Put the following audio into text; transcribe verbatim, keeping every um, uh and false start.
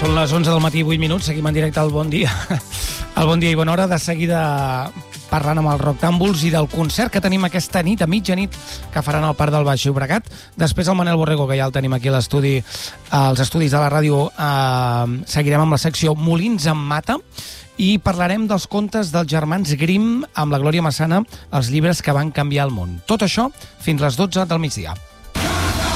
Són les onze del matí, vuit minuts, seguim en directe al Bon Dia. El Bon Dia i Bona Hora, de seguida parlant amb els Roctàmbuls i del concert que tenim aquesta nit, a mitjanit, que faran al Parc del Baix Llobregat. Després el Manel Borrego, que ja el tenim aquí a l'estudi, als estudis de la ràdio, eh, seguirem amb la secció Molins en Mata i parlarem dels contes dels germans Grimm amb la Glòria Massana, els llibres que van canviar el món. Tot això fins les dotze del migdia.